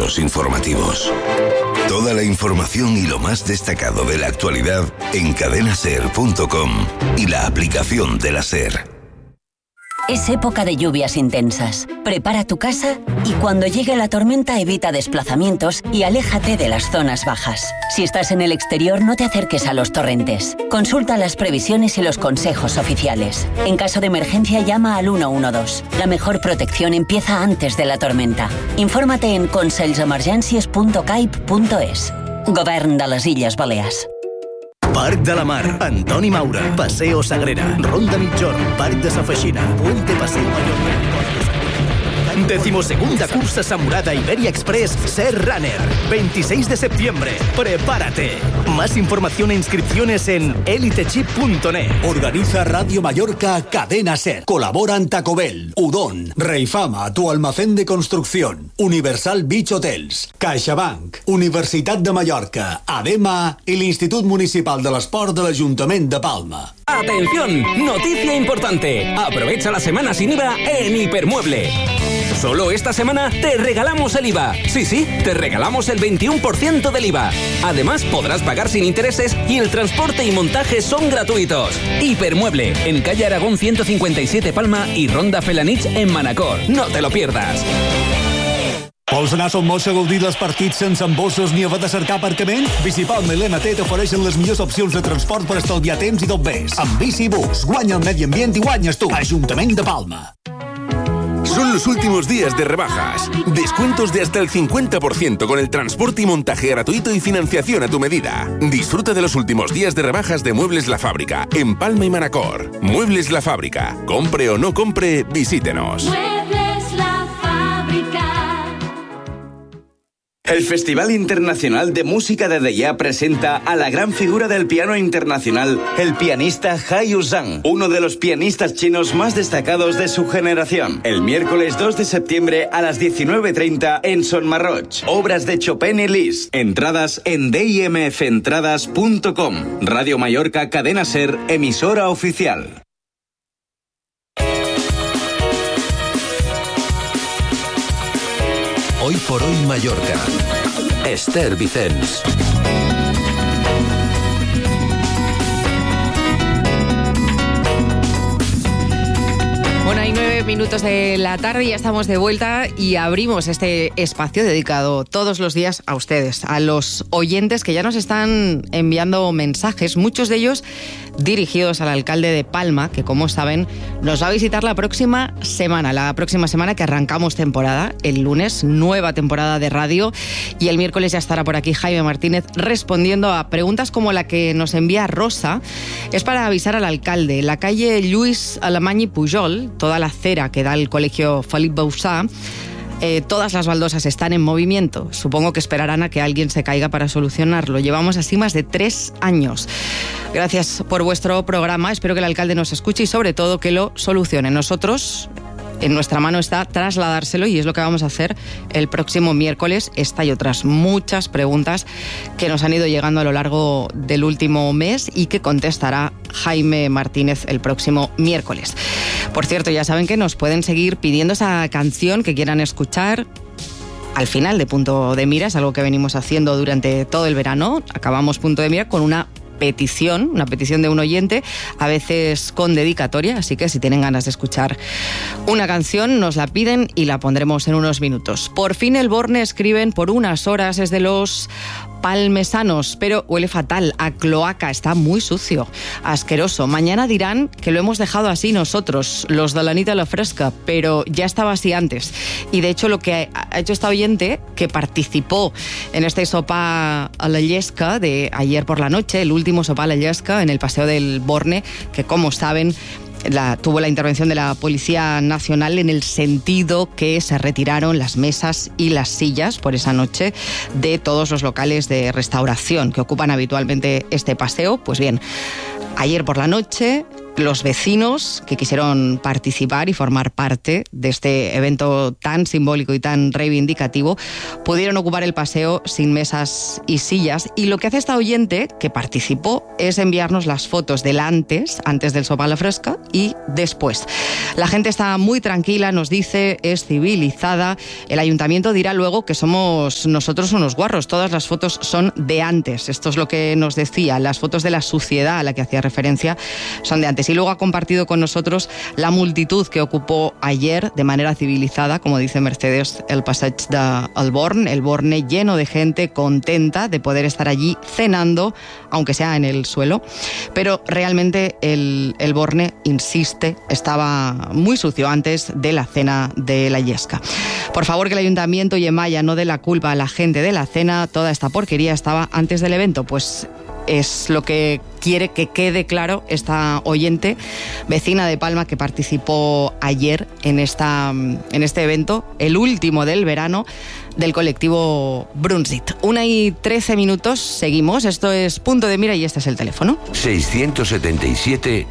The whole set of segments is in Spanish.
flashes informativos. Toda la información y lo más destacado de la actualidad en cadenaser.com y la aplicación de la SER. Es época de lluvias intensas. Prepara tu casa y cuando llegue la tormenta evita desplazamientos y aléjate de las zonas bajas. Si estás en el exterior, no te acerques a los torrentes. Consulta las previsiones y los consejos oficiales. En caso de emergencia, llama al 112. La mejor protección empieza antes de la tormenta. Infórmate en conselsemergències.caip.es. Govern de les Illes Balears. Parc de la Mar, Antoni Maura, Paseo Sagrera, Ronda Migjorn, Parc de Sa Feixina, Puente Paseo Mayor. 12ª cursa Samurada Iberia Express SER Runner, 26 de septiembre. ¡Prepárate! Más información e inscripciones en elitechip.net. Organiza Radio Mallorca Cadena SER. Colaboran Taco Bell, Udon, Reifama, tu almacén de construcción, Universal Beach Hotels, CaixaBank, Universitat de Mallorca, ADEMA y l'Institut Municipal de l'Esport de l'Ajuntament de Palma. ¡Atención! Noticia importante. Aprovecha la semana sin IVA en Hipermueble. Solo esta semana te regalamos el IVA. Sí, te regalamos el 21% del IVA. Además, podrás pagar sin intereses y el transporte y montaje son gratuitos. Hipermueble, en calle Aragón 157 Palma y Ronda Felanich en Manacor. No te lo pierdas. Vols anar a Son Moix a gaudir dels partits sense embossos ni haver de cercar aparcament? Bicipalma i l'NT t'ofereixen les millors opcions de transport per estalviar temps i tot més. Amb Bicibus, guanya el medi ambient i guanyes tu. Ajuntament de Palma. Son los últimos días de rebajas. Descuentos de hasta el 50% con el transporte y montaje gratuito y financiación a tu medida. Disfruta de los últimos días de rebajas de Muebles La Fábrica en Palma y Manacor. Muebles La Fábrica. Compre o no compre, visítenos. El Festival Internacional de Música de Deià presenta a la gran figura del piano internacional, el pianista Hai Zhang, uno de los pianistas chinos más destacados de su generación. El miércoles 2 de septiembre a las 19:30 en Son Marroch. Obras de Chopin y Liszt. Entradas en dimfentradas.com. Radio Mallorca Cadena SER, emisora oficial. Hoy por hoy Mallorca. Esther Vicens. Bueno, hay 9 minutos de la tarde y ya estamos de vuelta y abrimos este espacio dedicado todos los días a ustedes, a los oyentes que ya nos están enviando mensajes, muchos de ellos dirigidos al alcalde de Palma, que como saben nos va a visitar la próxima semana que arrancamos temporada, el lunes, nueva temporada de radio, y el miércoles ya estará por aquí Jaime Martínez respondiendo a preguntas como la que nos envía Rosa. Es para avisar al alcalde, la calle Lluís Alemany i Pujol, toda la acera que da al colegio Felip Bauzá, todas las baldosas están en movimiento. Supongo que esperarán a que alguien se caiga para solucionarlo. Llevamos así más de 3 años. Gracias por vuestro programa. Espero que el alcalde nos escuche y sobre todo que lo solucione. Nosotros, en nuestra mano está trasladárselo y es lo que vamos a hacer el próximo miércoles. Esta y otras muchas preguntas que nos han ido llegando a lo largo del último mes y que contestará Jaime Martínez el próximo miércoles. Por cierto, ya saben que nos pueden seguir pidiendo esa canción que quieran escuchar al final de Punto de Mira. Es algo que venimos haciendo durante todo el verano. Acabamos Punto de Mira con una petición de un oyente, a veces con dedicatoria, así que si tienen ganas de escuchar una canción, nos la piden y la pondremos en unos minutos. Por fin el Borne, escriben, por unas horas es de los palmesanos, pero huele fatal, a cloaca, está muy sucio, asqueroso. Mañana dirán que lo hemos dejado así nosotros, los de la nit a la fresca, pero ya estaba así antes. Y de hecho lo que ha hecho esta oyente, que participó en este sopar a la Llesca de ayer por la noche, el último sopar a la Llesca en el Paseo del Borne, que como saben tuvo la intervención de la Policía Nacional en el sentido que se retiraron las mesas y las sillas por esa noche de todos los locales de restauración que ocupan habitualmente este paseo. Pues bien, ayer por la noche los vecinos que quisieron participar y formar parte de este evento tan simbólico y tan reivindicativo pudieron ocupar el paseo sin mesas y sillas. Y lo que hace esta oyente que participó es enviarnos las fotos del antes del Sopar a la Fresca y después. La gente está muy tranquila, nos dice, es civilizada. El ayuntamiento dirá luego que somos nosotros unos guarros. Todas las fotos son de antes. Esto es lo que nos decía. Las fotos de la suciedad a la que hacía referencia son de antes. Y luego ha compartido con nosotros la multitud que ocupó ayer de manera civilizada, como dice Mercedes, el Passeig del Born, el Borne lleno de gente contenta de poder estar allí cenando, aunque sea en el suelo. Pero realmente el Borne, insiste, estaba muy sucio antes de la cena de la Illesca. Por favor, que el ayuntamiento y Emaya no dé la culpa a la gente de la cena. Toda esta porquería estaba antes del evento. Pues es lo que quiere que quede claro esta oyente, vecina de Palma, que participó ayer en este evento, el último del verano, del colectivo Brunsit. 1:13, seguimos. Esto es Punto de Mira y este es el teléfono. 677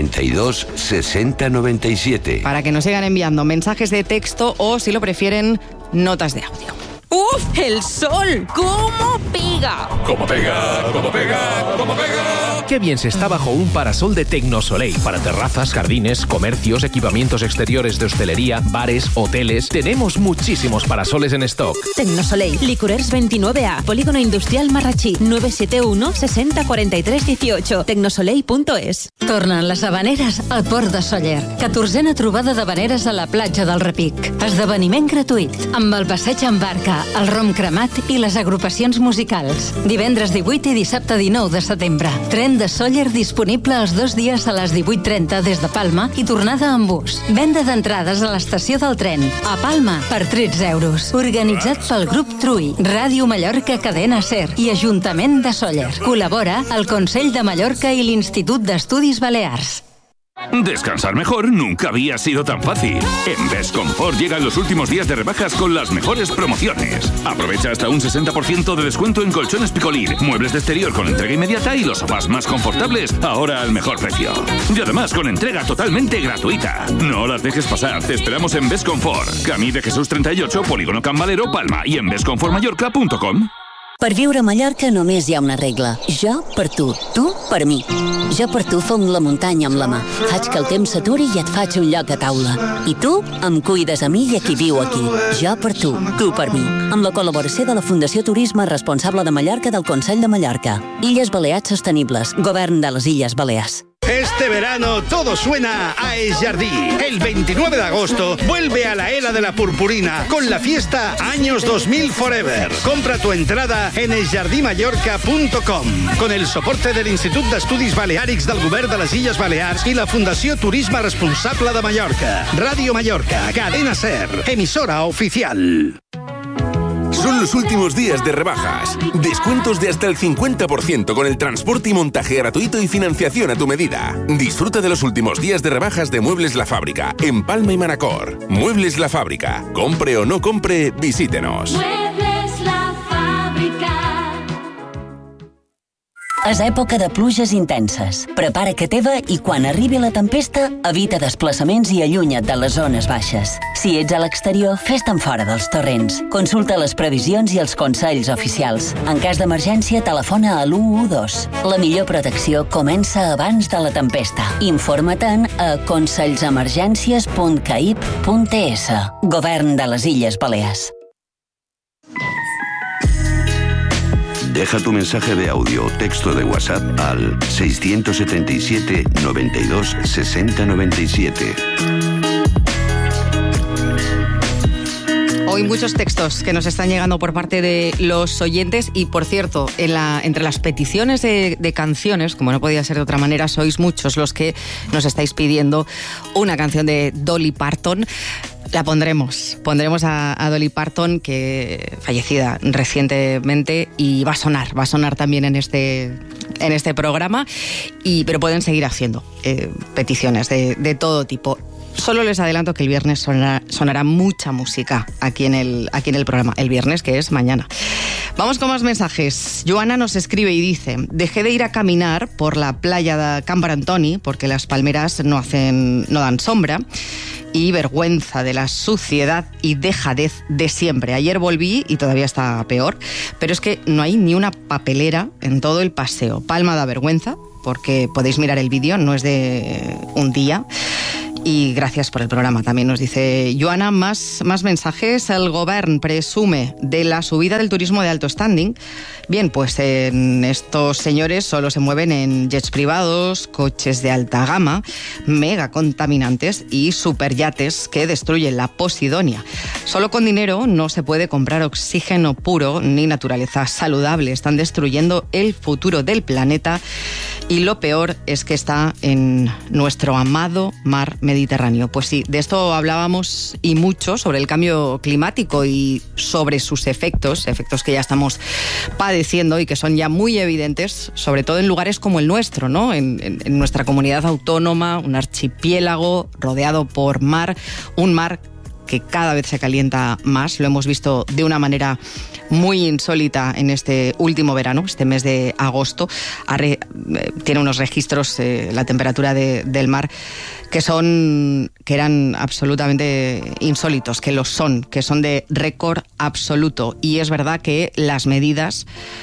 92 60 97. Para que nos sigan enviando mensajes de texto o, si lo prefieren, notas de audio. ¡Uf! ¡El sol! ¿Cómo pega? ¿Cómo pega? ¿Cómo pega? ¿Cómo pega? Qué bien se está bajo un parasol de Tecnosoleil. Para terrazas, jardines, comercios, equipamientos exteriores de hostelería, bares, hoteles. Tenemos muchísimos parasoles en stock. Tecnosoleil, Licorers 29A, Polígono Industrial Marratxí, 971 60 43 18, tecnosoleil.es. Tornen les Havaneres al Port de Sóller. 14a trobada d'Havaneres a la platja del Repic. Esdeveniment gratuït, amb el passeig en barca, el rom cremat i les agrupacions musicals. Divendres 18 i dissabte 19 de setembre. Tren de Sóller disponible els 2 dies a les 18:30 des de Palma i tornada en bus. Venda d'entrades a l'estació del tren. A Palma, per 13 euros. Organitzat pel grup TRUI, Ràdio Mallorca Cadena SER i Ajuntament de Sóller. Col·labora el Consell de Mallorca i l'Institut d'Estudis Balears. Descansar mejor nunca había sido tan fácil. En Best Comfort llegan los últimos días de rebajas con las mejores promociones. Aprovecha hasta un 60% de descuento en colchones Picolín, muebles de exterior con entrega inmediata y los sofás más confortables, ahora al mejor precio. Y además con entrega totalmente gratuita. No las dejes pasar, te esperamos en Best Comfort, Camí de Jesús 38, Polígono Can Valero, Palma, i en bestcomfortmallorca.com. Per viure a Mallorca només hi ha una regla. Jo per tu per mi. Jo per tu fong la muntanya amb la mà. Faig que el temps s'aturi i et faig un lloc a taula. I tu em cuides a mi i a qui viu aquí. Jo per tu per mi. Amb la col·laboració de la Fundació Turisme Responsable de Mallorca del Consell de Mallorca. Illes Balears Sostenibles. Govern de les Illes Balears. Este verano todo suena a Es Jardí. El 29 de agosto vuelve a la era de la purpurina con la fiesta Años 2000 Forever. Compra tu entrada en esjardimallorca.com con el soporte del Institut d'Estudis Baleàrics del Govern de les Illes Balears y la Fundació Turisme Responsable de Mallorca. Radio Mallorca, Cadena SER, emisora oficial. Son los últimos días de rebajas. Descuentos de hasta el 50% con el transporte y montaje gratuito y financiación a tu medida. Disfruta de los últimos días de rebajas de Muebles La Fábrica en Palma y Manacor. Muebles La Fábrica. Compre o no compre, visítenos. Muebles La Fábrica. És època de pluges intenses. Prepara que teva i quan arribi la tempesta, evita desplaçaments i allunya't de les zones baixes. Si ets a l'exterior, fes-te'n fora dels torrents. Consulta les previsions i els consells oficials. En cas d'emergència, telefona a l'112. La millor protecció comença abans de la tempesta. Informa-te'n a consells-emergències.caip.es. Govern de les Illes Balears. Deja tu mensaje de audio o texto de WhatsApp al 677 92 60 97. Hoy muchos textos que nos están llegando por parte de los oyentes y, por cierto, entre las peticiones de canciones, como no podía ser de otra manera, sois muchos los que nos estáis pidiendo una canción de Dolly Parton. La pondremos a Dolly Parton, que fallecida recientemente, y va a sonar también en este programa, pero pueden seguir haciendo peticiones de todo tipo. Solo les adelanto que el viernes sonará mucha música aquí en el programa. El viernes, que es mañana. Vamos con más mensajes. Joana nos escribe y dice: dejé de ir a caminar por la playa de Can Brantoni porque las palmeras no dan sombra, y vergüenza de la suciedad y dejadez de siempre. Ayer volví y todavía está peor, pero es que no hay ni una papelera en todo el paseo. Palma da vergüenza, porque podéis mirar el vídeo, no es de un día. Y gracias por el programa, también nos dice Joana. Más mensajes. El Govern presume de la subida del turismo de alto standing. Bien, pues estos señores solo se mueven en jets privados, coches de alta gama, mega contaminantes y superyates que destruyen la Posidonia. Solo con dinero no se puede comprar oxígeno puro ni naturaleza saludable. Están destruyendo el futuro del planeta y lo peor es que está en nuestro amado mar Mediterráneo. Pues sí, de esto hablábamos y mucho, sobre el cambio climático y sobre sus efectos que ya estamos padeciendo y que son ya muy evidentes, sobre todo en lugares como el nuestro, ¿no? En nuestra comunidad autónoma, un archipiélago rodeado por mar, un mar que cada vez se calienta más. Lo hemos visto de una manera muy insólita en este último verano, este mes de agosto. Tiene unos registros, la temperatura del mar, que eran absolutamente insólitos, que son de récord absoluto. Y es verdad que las medidas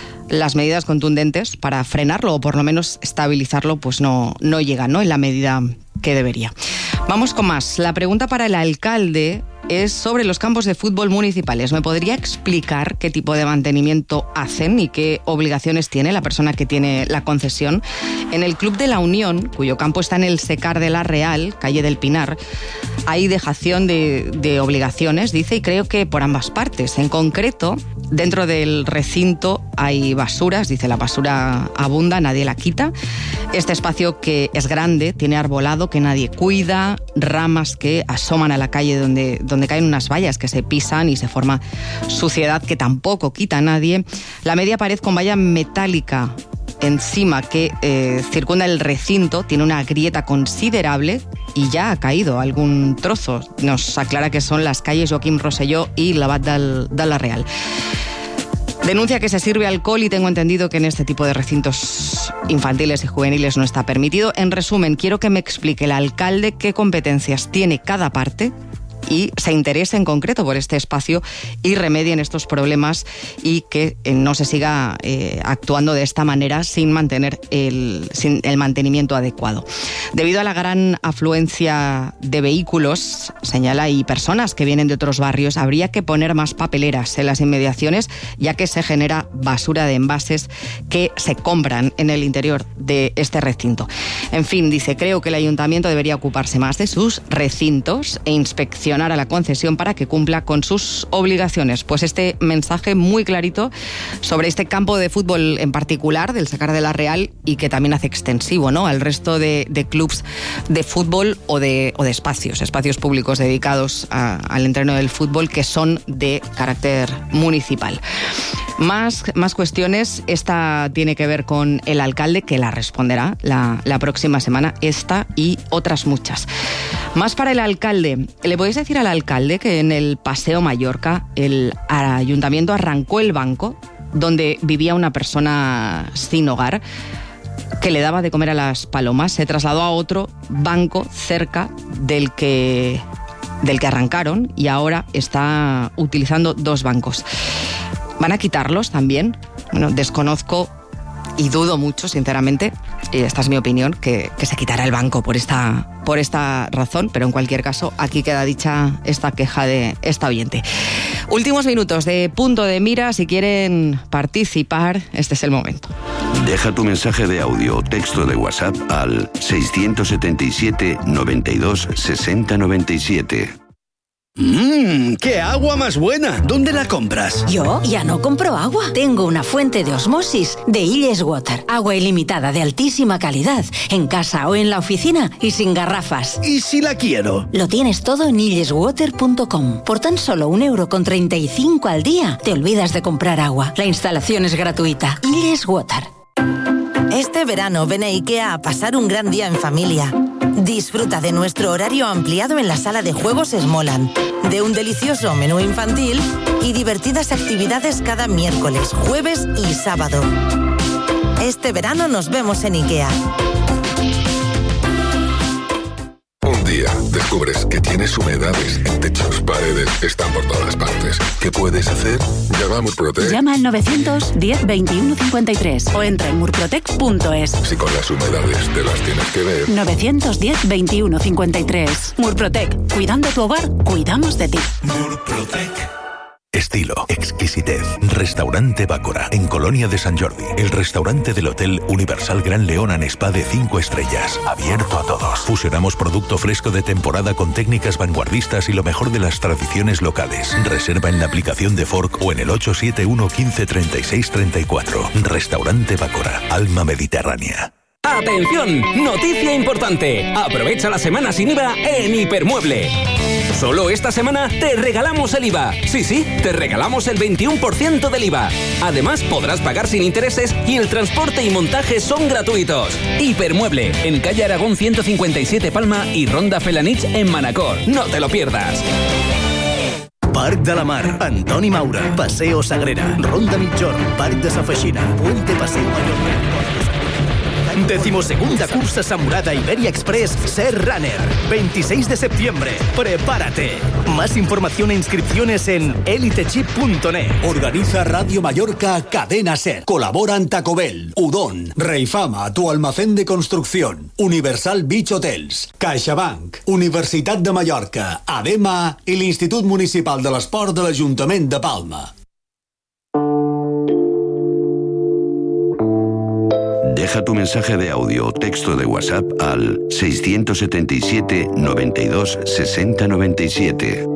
contundentes para frenarlo o por lo menos estabilizarlo pues no llegan, ¿no?, en la medida que debería. Vamos con más. La pregunta para el alcalde es sobre los campos de fútbol municipales. ¿Me podría explicar qué tipo de mantenimiento hacen y qué obligaciones tiene la persona que tiene la concesión? En el Club de la Unión, cuyo campo está en el Secar de la Real, calle del Pinar, hay dejación de obligaciones, dice, y creo que por ambas partes. En concreto, dentro del recinto hay basuras, dice, la basura abunda, nadie la quita. Este espacio, que es grande, tiene arbolado que nadie cuida, ramas que asoman a la calle donde caen unas vallas que se pisan y se forma suciedad que tampoco quita nadie. La media pared con valla metálica encima que circunda el recinto tiene una grieta considerable y ya ha caído algún trozo. Nos aclara que son las calles Joaquim Rosselló y Labat de la Real. Denuncia que se sirve alcohol y tengo entendido que en este tipo de recintos infantiles y juveniles no está permitido. En resumen, quiero que me explique el alcalde qué competencias tiene cada parte y se interese en concreto por este espacio y remedien estos problemas y que no se siga actuando de esta manera sin mantener el mantenimiento adecuado. Debido a la gran afluencia de vehículos, señala, y personas que vienen de otros barrios, habría que poner más papeleras en las inmediaciones, ya que se genera basura de envases que se compran en el interior de este recinto. En fin, dice, creo que el ayuntamiento debería ocuparse más de sus recintos e inspeccionar a la concesión para que cumpla con sus obligaciones. Pues este mensaje muy clarito sobre este campo de fútbol en particular del Secar de la Real y que también hace extensivo, ¿no?, al resto de clubs de fútbol o de espacios públicos dedicados al entreno del fútbol que son de carácter municipal. Más cuestiones. Esta tiene que ver con el alcalde, que la responderá la próxima semana, esta y otras muchas. Más para el alcalde. ¿Le podéis decir al alcalde que en el Paseo Mallorca el ayuntamiento arrancó el banco donde vivía una persona sin hogar que le daba de comer a las palomas? Se trasladó a otro banco cerca del que arrancaron y ahora está utilizando dos bancos. ¿Van a quitarlos también? Bueno, desconozco y dudo mucho, sinceramente, y esta es mi opinión, que se quitará el banco por esta razón, pero en cualquier caso, aquí queda dicha esta queja de esta oyente. Últimos minutos de Punto de Mira. Si quieren participar, este es el momento. Deja tu mensaje de audio o texto de WhatsApp al 677 92 60 97. ¡Qué agua más buena! ¿Dónde la compras? Yo ya no compro agua. Tengo una fuente de osmosis de Illes Water. Agua ilimitada de altísima calidad, en casa o en la oficina y sin garrafas. ¿Y si la quiero? Lo tienes todo en illeswater.com. Por tan solo €1,35 al día, te olvidas de comprar agua. La instalación es gratuita. Illes Water. Este verano ven a IKEA a pasar un gran día en familia. Disfruta de nuestro horario ampliado en la sala de juegos Smoland, de un delicioso menú infantil y divertidas actividades cada miércoles, jueves y sábado. Este verano nos vemos en IKEA. Un día descubres que tienes humedades en techos, paredes, están por todas partes. ¿Qué puedes hacer? Llama a Murprotec. Llama al 910 21 53 o entra en murprotec.es. Si con las humedades te las tienes que ver. 910 21 53. Murprotec. Cuidando tu hogar, cuidamos de ti. Murprotec. Estilo, exquisitez. Restaurante Bácora, en Colonia de Sant Jordi. El restaurante del Hotel Universal Gran León and Spa de 5 estrellas. Abierto a todos. Fusionamos producto fresco de temporada con técnicas vanguardistas y lo mejor de las tradiciones locales. Reserva en la aplicación de Fork o en el 871 15 36 34. Restaurante Bácora, alma mediterránea. ¡Atención! ¡Noticia importante! Aprovecha la semana sin IVA en Hipermueble. Solo esta semana te regalamos el IVA. Sí, te regalamos el 21% del IVA. Además, podrás pagar sin intereses y el transporte y montaje son gratuitos. Hipermueble, en calle Aragón 157 Palma y Ronda Felanich en Manacor. No te lo pierdas. Parc de la Mar, Antoni Maura, Paseo Sagrera, Ronda Migjorn, Parc de Safeixina, Puente Paseo Mayor. 12ª cursa Samurada Iberia Express Ser Runner, 26 de septiembre. ¡Prepárate! Más información e inscripciones en elitechip.net. Organiza Radio Mallorca Cadena Ser. Colaboran Taco Bell, Udon, Reifama, tu almacén de construcción, Universal Beach Hotels, CaixaBank, Universitat de Mallorca, ADEMA y l'Institut Municipal de l'Esport de l'Ajuntament de Palma. Deja tu mensaje de audio o texto de WhatsApp al 677 92 60 97.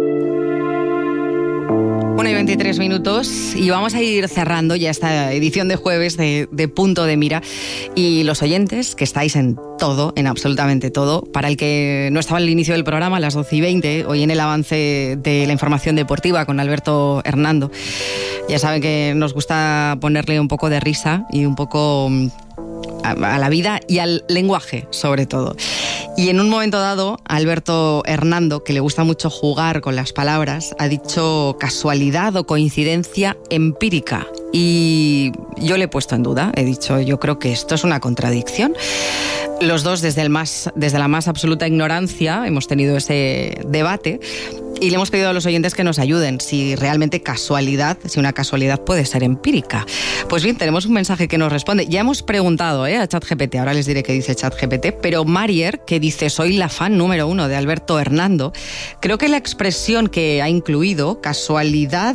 1:23 y vamos a ir cerrando ya esta edición de jueves de Punto de Mira. Y los oyentes, que estáis en todo, en absolutamente todo, para el que no estaba al inicio del programa, a las 12:20, hoy en el avance de la información deportiva con Alberto Hernando, ya saben que nos gusta ponerle un poco de risa y un poco a la vida y al lenguaje, sobre todo. Y en un momento dado, Alberto Hernando, que le gusta mucho jugar con las palabras, ha dicho casualidad o coincidencia empírica. Y yo le he puesto en duda, he dicho, yo creo que esto es una contradicción. Los dos, desde la más absoluta ignorancia, hemos tenido ese debate y le hemos pedido a los oyentes que nos ayuden si realmente si una casualidad puede ser empírica. Pues bien, tenemos un mensaje que nos responde. Ya hemos preguntado a ChatGPT, ahora les diré qué dice ChatGPT, pero Marier, que dice, soy la fan número 1 de Alberto Hernando, creo que la expresión que ha incluido, casualidad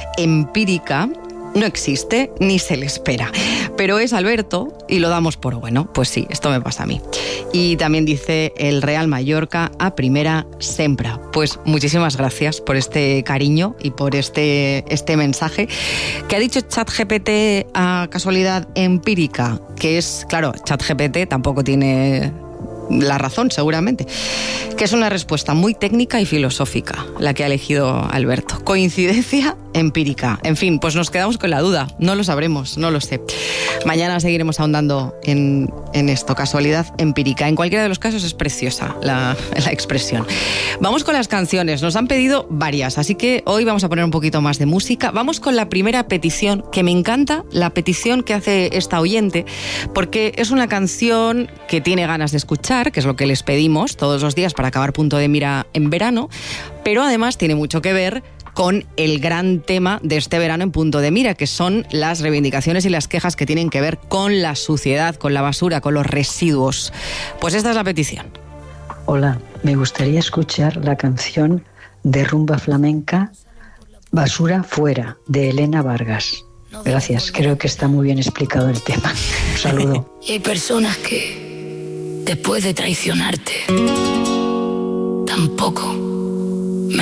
empírica, no existe ni se le espera. Pero es Alberto y lo damos por bueno. Pues sí, esto me pasa a mí. Y también dice el Real Mallorca a primera sempra. Pues muchísimas gracias por este cariño y por este mensaje. ¿Qué ha dicho ChatGPT a casualidad empírica? Que es, claro, ChatGPT tampoco tiene la razón, seguramente, que es una respuesta muy técnica y filosófica la que ha elegido Alberto. Coincidencia empírica. En fin, pues nos quedamos con la duda. No lo sabremos, no lo sé. Mañana seguiremos ahondando en esto. Casualidad empírica. En cualquiera de los casos es preciosa la expresión. Vamos con las canciones. Nos han pedido varias, así que hoy vamos a poner un poquito más de música. Vamos con la primera petición, que me encanta, la petición que hace esta oyente, porque es una canción que tiene ganas de escuchar, que es lo que les pedimos todos los días para acabar Punto de Mira en verano, pero además tiene mucho que ver con el gran tema de este verano en Punto de Mira, que son las reivindicaciones y las quejas que tienen que ver con la suciedad, con la basura, con los residuos. Pues esta es la petición. Hola, me gustaría escuchar la canción de rumba flamenca Basura Fuera, de Elena Vargas. Gracias, creo que está muy bien explicado el tema. Un saludo. Y hay personas que, después de traicionarte, tampoco